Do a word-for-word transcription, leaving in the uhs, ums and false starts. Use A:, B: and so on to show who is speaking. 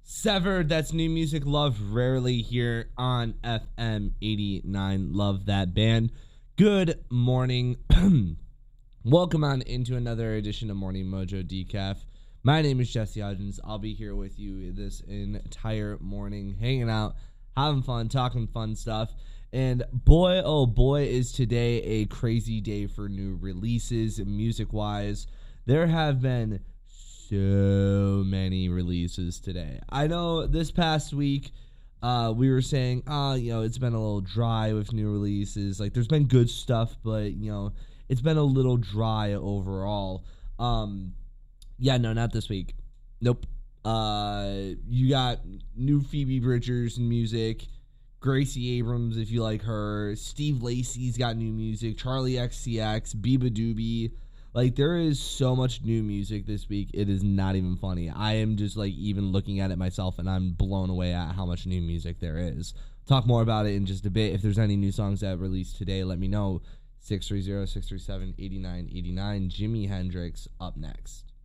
A: Severed, that's new music loved rarely here on F M eighty-nine. Love that band. Good morning. Welcome on into another edition of Morning Mojo Decaf. My name is Jesse Hodgins. I'll be here with you this entire morning, hanging out, having fun, talking fun stuff. And boy, oh boy, is today a crazy day for new releases music-wise. There have been so many releases today. I know this past week uh, we were saying, oh, you know, it's been a little dry with new releases. Like, there's been good stuff, but, you know, it's been a little dry overall. Um, yeah, no, not this week. Nope. Uh, you got new Phoebe Bridgers music, Gracie Abrams, if you like her. Steve Lacy's got new music. Charlie X C X, Biba Doobie. Like, there is so much new music this week, it is not even funny. I am just, like, even looking at it myself, and I'm blown away at how much new music there is. Talk more about it in just a bit. If there's any new songs that released today, let me know. six three zero, six three seven, eight nine eight nine. Jimi Hendrix up next.